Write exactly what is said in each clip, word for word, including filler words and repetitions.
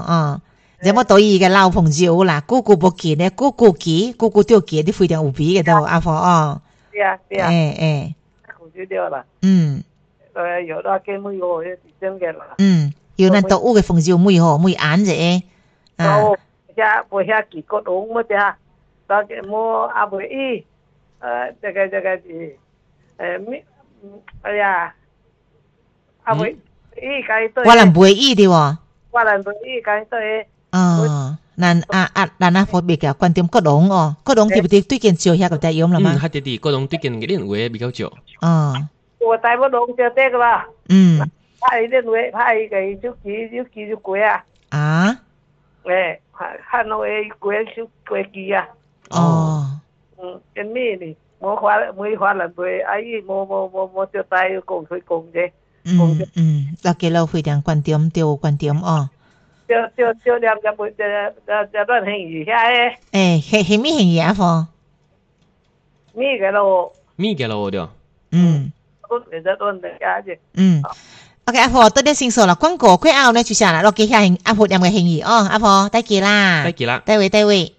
哦，有冇對意嘅老朋友啦？姑姑冇見咧，姑姑記，姑姑都記，你非常有比嘅都阿婆哦。 對啊，對啊。 誒誒， 姑就對啦。 嗯。 誒，有啦，嘅妹個係真嘅啦。 嗯，有咱到屋嘅朋友妹吼，妹眼啫。 啊。哦，遐不遐幾個窿乜嘢？到嘅冇阿妹伊，誒，這個這個是誒咩？哎呀，阿妹伊該對。 我人袂意對喎。 我人袂意該對。 哦，咱啊啊，咱啊佛別嘅觀點各龍哦，各龍對不對？對見少遐個大用啦嘛。 嗯，係啲啲，各龍對見嘅啲話比較少。 哦。 我帶不龍就得個啦。 嗯。 派啲話派嘅小幾小幾就貴啊。 啊？ 誒，看到嘅貴小貴幾啊。 哦。 嗯，跟咩呢？冇花冇花人會，阿姨冇冇冇冇就帶講佢講啫。 嗯嗯，大家都非常觀點，對觀點哦。 就就就兩隻背就就就亂行而下誒。 誒，係係咩行嘢啊？ 咩嘅咯？ 咩嘅咯？對。 嗯。 都嚟得亂嚟下啫。 嗯。OK， 阿婆，多啲先數啦，廣告快out呢就下啦，落幾下阿婆有冇興意哦？阿婆，得幾啦？ 得幾啦？ 得位得位。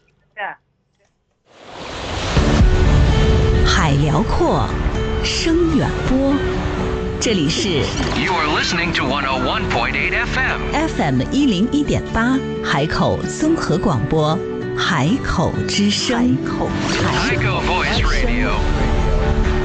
海遼闊，聲遠播，這裡是 You are listening to one oh one point eight F M，F M 一零一點八，海口綜合廣播，海口之聲，海口 Voice Radio。